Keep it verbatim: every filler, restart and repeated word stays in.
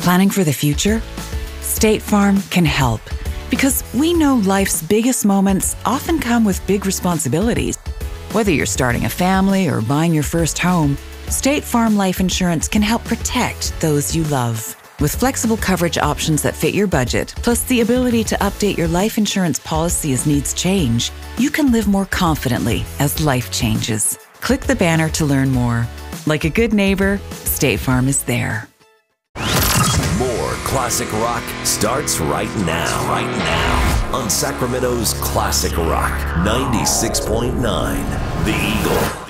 Planning for the future? State Farm can help because we know life's biggest moments often come with big responsibilities. Whether you're starting a family or buying your first home, State Farm Life Insurance can help protect those you love. With flexible coverage options that fit your budget, plus the ability to update your life insurance policy as needs change, you can live more confidently as life changes. Click the banner to learn more. Like a good neighbor, State Farm is there. More classic rock starts right now. Right now on Sacramento's Classic Rock ninety-six point nine, The Eagle.